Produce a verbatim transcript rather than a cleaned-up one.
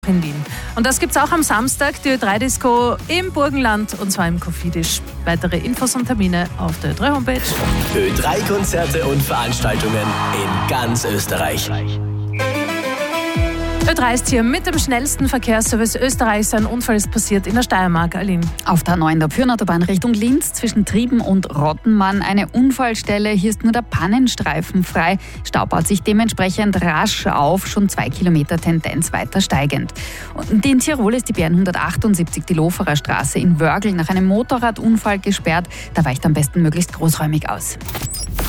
in Wien. Und das gibt's auch am Samstag, die Ö drei Disco im Burgenland, und zwar im Cofidis. Weitere Infos und Termine auf der Ö drei Homepage. Ö drei Konzerte und Veranstaltungen in ganz Österreich. Ö drei ist hier mit dem schnellsten Verkehrsservice Österreichs. Ein Unfall ist passiert in der Steiermark. Aline. Auf der neuen der Pyrnautobahn Richtung Linz zwischen Trieben und Rottenmann eine Unfallstelle. Hier ist nur der Pannenstreifen frei. Stau baut sich dementsprechend rasch auf, schon zwei Kilometer Tendenz weiter steigend. Und in Tirol ist die B hundertachtundsiebzig, die Loferer Straße in Wörgl, nach einem Motorradunfall gesperrt. Da weicht am besten möglichst großräumig aus.